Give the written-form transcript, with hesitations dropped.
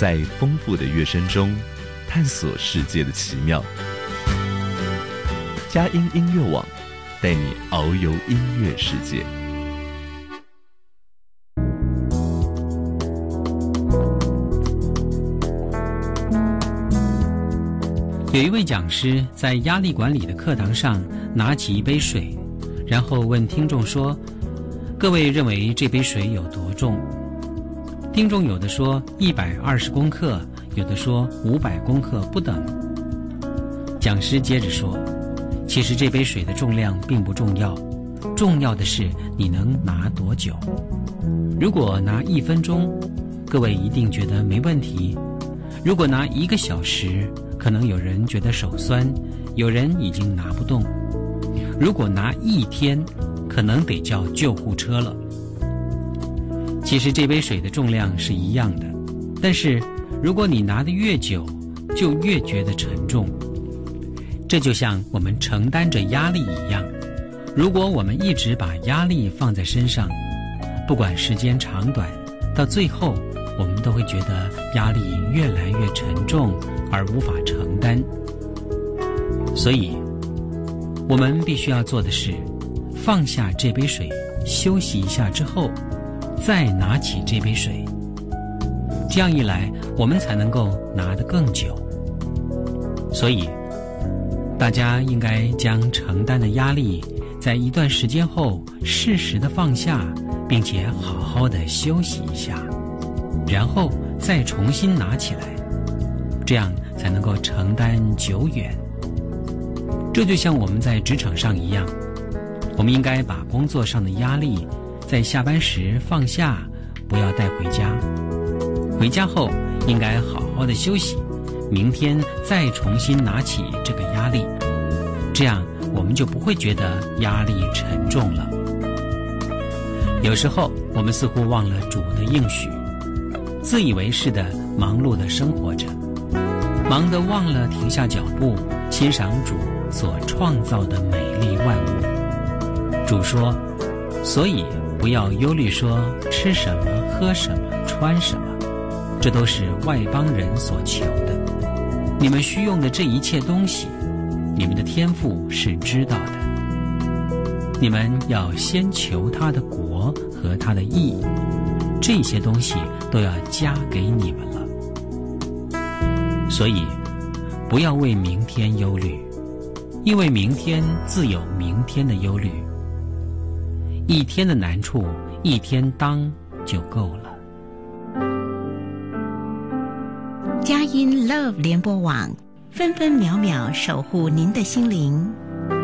在丰富的乐声中探索世界的奇妙。佳音音乐网带你遨游音乐世界。 有一位讲师在压力管理的课堂上拿起一杯水，然后问听众说：各位认为这杯水有多重？听众有的说120公克，有的说500公克不等。讲师接着说，其实这杯水的重量并不重要，重要的是你能拿多久。如果拿1分钟，各位一定觉得没问题；如果拿1个小时，可能有人觉得手酸，有人已经拿不动；如果拿1天，可能得叫救护车了。其实这杯水的重量是一样的，但是如果你拿得越久，就越觉得沉重。这就像我们承担着压力一样，如果我们一直把压力放在身上，不管时间长短，到最后我们都会觉得压力越来越沉重而无法承担。所以我们必须要做的是放下这杯水，休息一下之后再拿起这杯水，这样一来我们才能够拿得更久。所以大家应该将承担的压力在一段时间后适时的放下，并且好好的休息一下，然后再重新拿起来，这样才能够承担久远。这就像我们在职场上一样，我们应该把工作上的压力在下班时放下，不要带回家。回家后应该好好的休息，明天再重新拿起这个压力，这样我们就不会觉得压力沉重了。有时候我们似乎忘了主的应许，自以为是的忙碌的生活着，忙得忘了停下脚步，欣赏主所创造的美丽万物。主说，所以不要忧虑说吃什么喝什么穿什么，这都是外邦人所求的。你们需用的这一切东西，你们的天父是知道的。你们要先求他的国和他的义，这些东西都要加给你们了。所以不要为明天忧虑，因为明天自有明天的忧虑。一天的难处，一天当就够了。 佳音 Love 联播网，分分秒秒守护您的心灵。